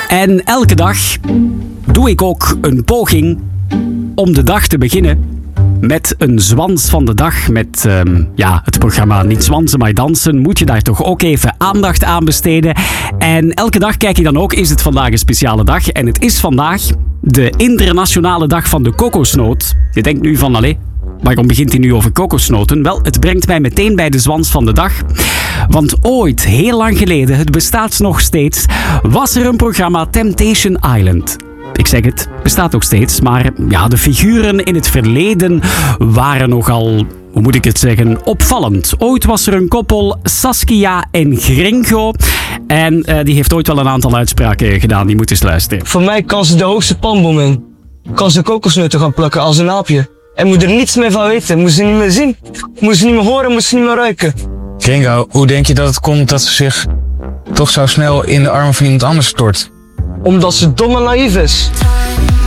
En elke dag doe ik ook een poging om de dag te beginnen met een zwans van de dag. Met het programma Niet Zwansen, maar Dansen moet je daar toch ook even aandacht aan besteden. En elke dag kijk je dan ook, is het vandaag een speciale dag? En het is vandaag de internationale dag van de kokosnoot. Je denkt nu van, allee, waarom begint hij nu over kokosnoten? Wel, het brengt mij meteen bij de zwans van de dag. Want ooit, heel lang geleden, het bestaat nog steeds, was er een programma Temptation Island. Ik zeg het, bestaat nog steeds, maar ja, de figuren in het verleden waren nogal, hoe moet ik het zeggen, opvallend. Ooit was er een koppel, Saskia en Gringo. En die heeft ooit wel een aantal uitspraken gedaan, die moet eens luisteren. Voor mij kan ze de hoogste palmboom in. Kan ze kokosnoten gaan plukken als een aapje. En moet er niets meer van weten. Moet ze niet meer zien. Moet ze niet meer horen, moet ze niet meer ruiken. Gringo, hoe denk je dat het komt dat ze zich toch zo snel in de armen van iemand anders stort? Omdat ze dom en naïef is.